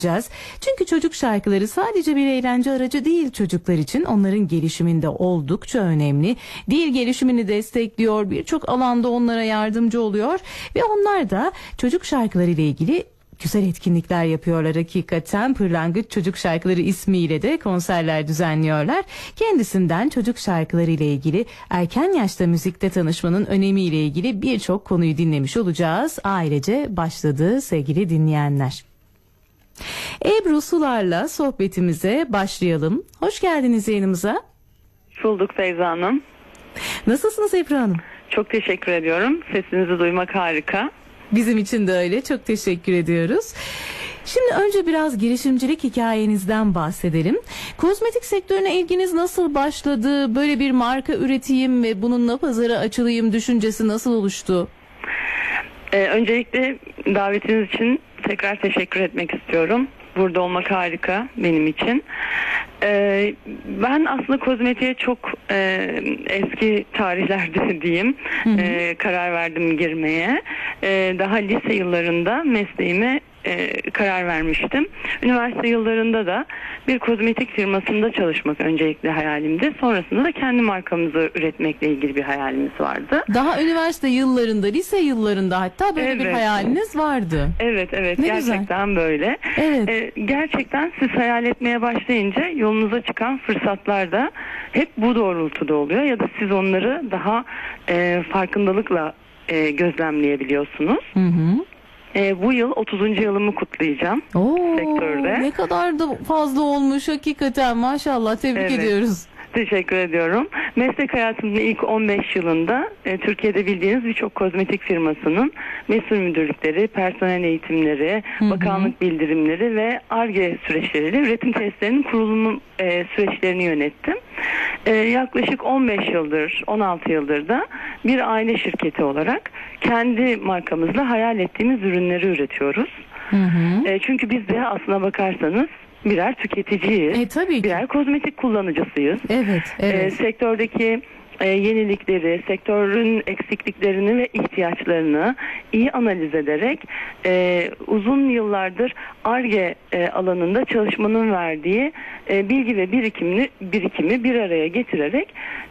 Çünkü çocuk şarkıları sadece bir eğlence aracı değil çocuklar için. Onların gelişiminde oldukça önemli. Dil gelişimini destekliyor, birçok alanda onlara yardımcı oluyor ve onlar da çocuk şarkıları ile ilgili güzel etkinlikler yapıyorlar hakikaten. Pırlangıç Çocuk Şarkıları ismiyle de konserler düzenliyorlar. Kendisinden çocuk şarkıları ile ilgili erken yaşta müzikte tanışmanın önemiyle ilgili birçok konuyu dinlemiş olacağız. Ailece başladı sevgili dinleyenler. Ebru Sular'la sohbetimize başlayalım. Hoş geldiniz yayınımıza. Hoş bulduk Feyza Hanım. Nasılsınız Ebru Hanım? Çok teşekkür ediyorum. Sesinizi duymak harika. Bizim için de öyle. Çok teşekkür ediyoruz. Şimdi önce biraz girişimcilik hikayenizden bahsedelim. Kozmetik sektörüne ilginiz nasıl başladı? Böyle bir marka üreteyim ve bununla pazara açılayım düşüncesi nasıl oluştu? Öncelikle davetiniz için tekrar teşekkür etmek istiyorum. Burada olmak harika benim için. Ben aslında kozmetiğe çok eski tarihlerde diyeyim karar verdim girmeye. Daha lise yıllarında mesleğime karar vermiştim. Üniversite yıllarında da bir kozmetik firmasında çalışmak öncelikle hayalimdi. Sonrasında da kendi markamızı üretmekle ilgili bir hayalimiz vardı. Daha üniversite yıllarında, lise yıllarında hatta böyle bir hayaliniz vardı. Evet, Ne gerçekten güzel. böyle. Evet. Gerçekten siz hayal etmeye başlayınca yolunuza çıkan fırsatlar da hep bu doğrultuda oluyor ya da siz onları daha farkındalıkla gözlemleyebiliyorsunuz. Hı hı. Bu yıl 30. yılımı kutlayacağım sektörde. Ne kadar da fazla olmuş hakikaten, maşallah, tebrik ediyoruz. Teşekkür ediyorum. Meslek hayatımın ilk 15 yılında Türkiye'de bildiğiniz birçok kozmetik firmasının mesul müdürlükleri, personel eğitimleri, bakanlık bildirimleri ve Ar-Ge süreçleriyle üretim testlerinin kurulumu süreçlerini yönettim. Yaklaşık 15 yıldır, 16 yıldır da bir aile şirketi olarak kendi markamızla hayal ettiğimiz ürünleri üretiyoruz. Çünkü biz de aslına bakarsanız birer tüketiciyiz. Tabii ki. Birer kozmetik kullanıcısıyız. Evet. Sektördeki yenilikleri, sektörün eksikliklerini ve ihtiyaçlarını iyi analiz ederek uzun yıllardır Ar-Ge alanında çalışmanın verdiği bilgi ve birikimi bir araya getirerek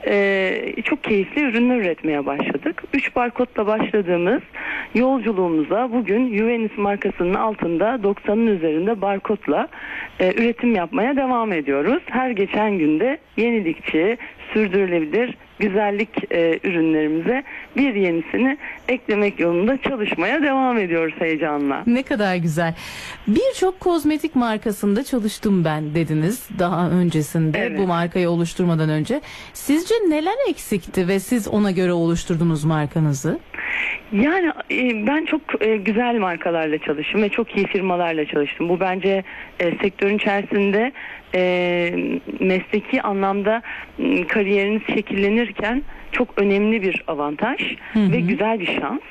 çok keyifli ürünler üretmeye başladık. 3 barkodla başladığımız yolculuğumuza bugün Juvenis markasının altında 90'ın üzerinde barkodla üretim yapmaya devam ediyoruz. Her geçen günde yenilikçi, sürdürülebilir güzellik ürünlerimize bir yenisini eklemek yolunda çalışmaya devam ediyoruz heyecanla. Ne kadar güzel. Birçok kozmetik markasında çalıştım ben dediniz daha öncesinde, bu markayı oluşturmadan önce. Sizce neler eksikti ve siz ona göre oluşturdunuz markanızı? Yani ben çok güzel markalarla çalıştım ve çok iyi firmalarla çalıştım. Bu bence sektörün içerisinde mesleki anlamda kariyeriniz şekillenirken çok önemli bir avantaj ve güzel bir şans.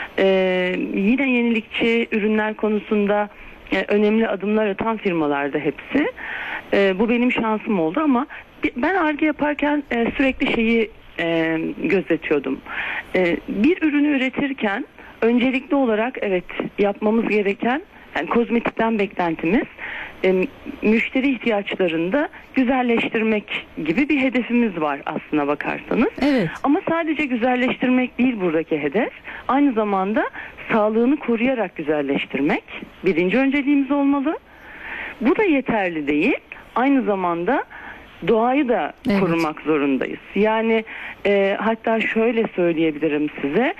Yine yenilikçi ürünler konusunda önemli adımlar atan firmalarda hepsi. Bu benim şansım oldu ama ben Ar-Ge yaparken sürekli şeyi gözetiyordum. Bir ürünü üretirken öncelikli olarak yapmamız gereken, yani kozmetikten beklentimiz müşteri ihtiyaçlarını da güzelleştirmek gibi bir hedefimiz var aslına bakarsanız. Evet. Ama sadece güzelleştirmek değil buradaki hedef. Aynı zamanda sağlığını koruyarak güzelleştirmek birinci önceliğimiz olmalı. Bu da yeterli değil. Aynı zamanda doğayı da korumak zorundayız. Yani hatta şöyle söyleyebilirim size.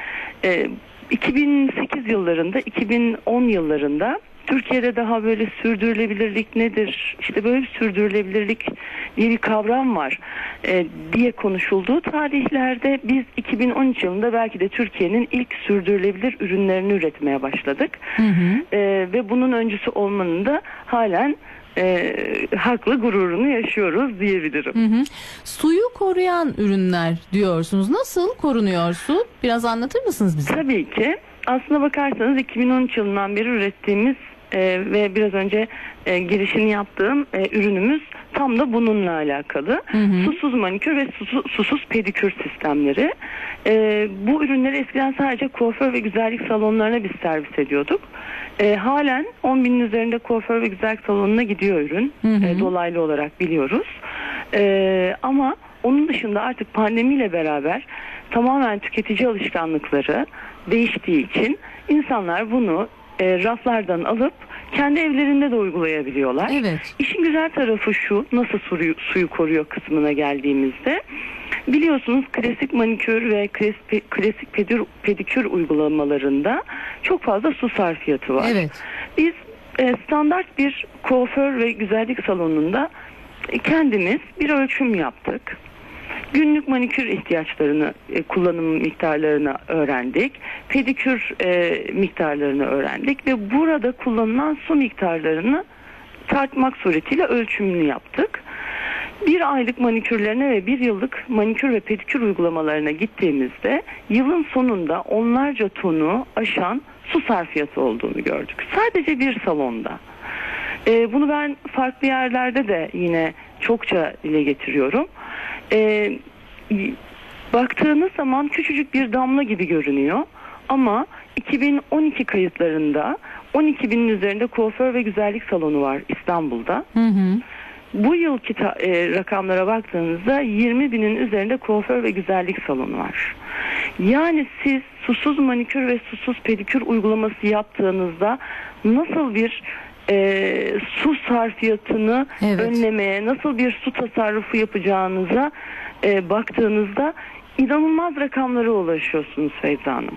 2008 yıllarında, 2010 yıllarında Türkiye'de daha böyle sürdürülebilirlik nedir, İşte böyle bir sürdürülebilirlik diye bir kavram var diye konuşulduğu tarihlerde biz 2013 yılında belki de Türkiye'nin ilk sürdürülebilir ürünlerini üretmeye başladık. Ve bunun öncüsü olmanın da halen haklı gururunu yaşıyoruz diyebilirim. Suyu koruyan ürünler diyorsunuz. Nasıl korunuyor su? Biraz anlatır mısınız bize? Tabii ki. Aslına bakarsanız 2013 yılından beri ürettiğimiz ve biraz önce girişini yaptığım ürünümüz tam da bununla alakalı. Susuz manikür ve susuz pedikür sistemleri. Bu ürünleri eskiden sadece kuaför ve güzellik salonlarına biz servis ediyorduk. Halen 10.000'in üzerinde kuaför ve güzellik salonuna gidiyor ürün. Dolaylı olarak biliyoruz. Ama onun dışında artık pandemiyle beraber tamamen tüketici alışkanlıkları değiştiği için insanlar bunu raflardan alıp kendi evlerinde de uygulayabiliyorlar. Evet. İşin güzel tarafı şu, nasıl suyu koruyor kısmına geldiğimizde, biliyorsunuz klasik manikür ve klasik pedikür uygulamalarında çok fazla su sarfiyatı var. Evet. Biz standart bir kuaför ve güzellik salonunda kendimiz bir ölçüm yaptık. Günlük manikür ihtiyaçlarını, kullanım miktarlarını öğrendik. Pedikür miktarlarını öğrendik ve burada kullanılan su miktarlarını tartmak suretiyle ölçümünü yaptık. Bir aylık manikürlerine ve bir yıllık manikür ve pedikür uygulamalarına gittiğimizde yılın sonunda onlarca tonu aşan su sarfiyatı olduğunu gördük. Sadece bir salonda. Bunu ben farklı yerlerde de yine çokça dile getiriyorum. Baktığınız zaman küçücük bir damla gibi görünüyor ama 2012 kayıtlarında 12.000'in üzerinde kuaför ve güzellik salonu var İstanbul'da. Bu yılki rakamlara baktığınızda 20.000'in üzerinde kuaför ve güzellik salonu var. Yani siz susuz manikür ve susuz pedikür uygulaması yaptığınızda nasıl bir su sarfiyatını önlemeye, nasıl bir su tasarrufu yapacağınıza baktığınızda inanılmaz rakamlara ulaşıyorsunuz Feyza Hanım.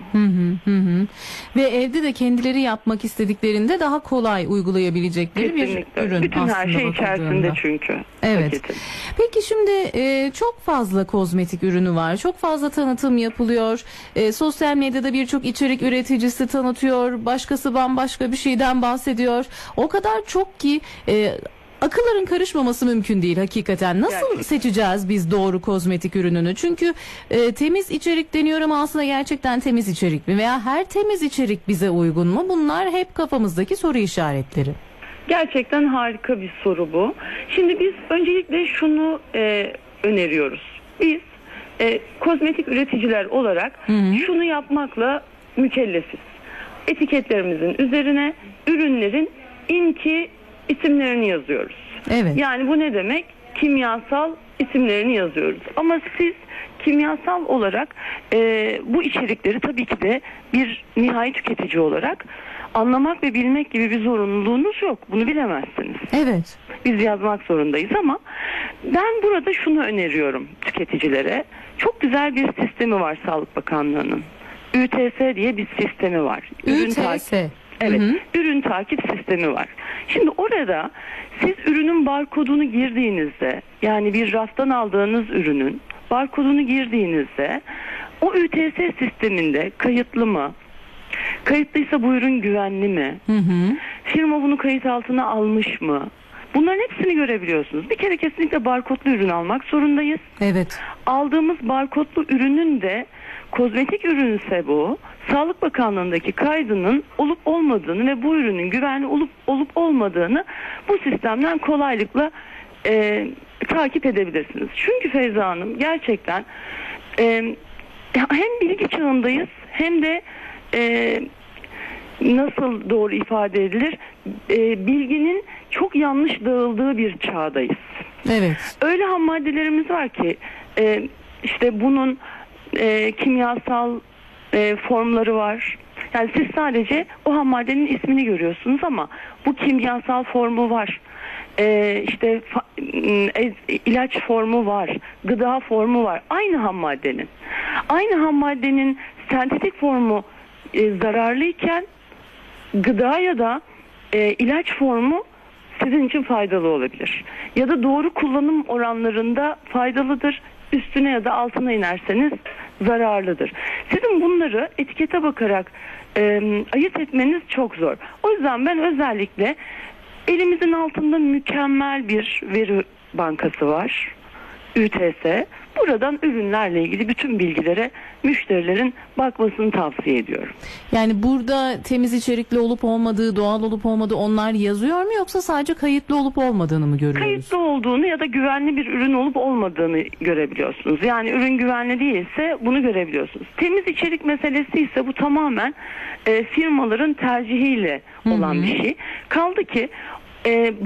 Ve evde de kendileri yapmak istediklerinde daha kolay uygulayabilecekleri kesinlikle bir ürün bütün aslında her şey içerisinde çünkü. Evet. Paketin. Peki şimdi çok fazla kozmetik ürünü var. Çok fazla tanıtım yapılıyor. Sosyal medyada birçok içerik üreticisi tanıtıyor. Başkası bambaşka bir şeyden bahsediyor. O kadar çok ki akılların karışmaması mümkün değil hakikaten. Nasıl Gerçekten seçeceğiz biz doğru kozmetik ürününü? Çünkü temiz içerik deniyor ama aslında gerçekten temiz içerik mi? Veya her temiz içerik bize uygun mu? Bunlar hep kafamızdaki soru işaretleri. Gerçekten harika bir soru bu. Şimdi biz öncelikle şunu öneriyoruz. Biz kozmetik üreticiler olarak şunu yapmakla mükellefiz. Etiketlerimizin üzerine ürünlerin inki isimlerini yazıyoruz. Evet. Yani bu ne demek? Kimyasal isimlerini yazıyoruz. Ama siz kimyasal olarak bu içerikleri tabii ki de bir nihai tüketici olarak anlamak ve bilmek gibi bir zorunluluğunuz yok. Bunu bilemezsiniz. Evet. Biz yazmak zorundayız ama ben burada şunu öneriyorum tüketicilere. Çok güzel bir sistemi var Sağlık Bakanlığı'nın. ÜTS diye bir sistemi var. ÜTS. Evet, ürün takip sistemi var. Şimdi orada siz ürünün barkodunu girdiğinizde, yani bir raftan aldığınız ürünün barkodunu girdiğinizde o ÜTS sisteminde kayıtlı mı? Kayıtlıysa bu ürün güvenli mi? Firma bunu kayıt altına almış mı? Bunların hepsini görebiliyorsunuz. Bir kere kesinlikle barkodlu ürün almak zorundayız. Evet. Aldığımız barkodlu ürünün de kozmetik ürünse bu, Sağlık Bakanlığı'ndaki kaydının olup olmadığını ve bu ürünün güvenli olup olmadığını bu sistemden kolaylıkla takip edebilirsiniz. Çünkü Feyza Hanım gerçekten hem bilgi çağındayız hem de nasıl doğru ifade edilir, bilginin çok yanlış dağıldığı bir çağdayız. Evet. Öyle ham maddelerimiz var ki işte bunun kimyasal formları var. Yani siz sadece o ham maddenin ismini görüyorsunuz ama bu kimyasal formu var. İşte ilaç formu var, gıda formu var. Aynı ham maddenin. Aynı ham maddenin sentetik formu zararlıyken gıda ya da ilaç formu sizin için faydalı olabilir. Ya da doğru kullanım oranlarında faydalıdır. Üstüne ya da altına inerseniz zararlıdır. Sizin bunları etikete bakarak ayırt etmeniz çok zor. O yüzden ben özellikle elimizin altında mükemmel bir veri bankası var. ÜTS. Buradan ürünlerle ilgili bütün bilgilere müşterilerin bakmasını tavsiye ediyorum. Yani burada temiz içerikli olup olmadığı, doğal olup olmadığı onlar yazıyor mu, yoksa sadece kayıtlı olup olmadığını mı görüyoruz? Kayıtlı olduğunu ya da güvenli bir ürün olup olmadığını görebiliyorsunuz. Yani ürün güvenli değilse bunu görebiliyorsunuz. Temiz içerik meselesi ise bu tamamen firmaların tercihiyle olan bir şey. Kaldı ki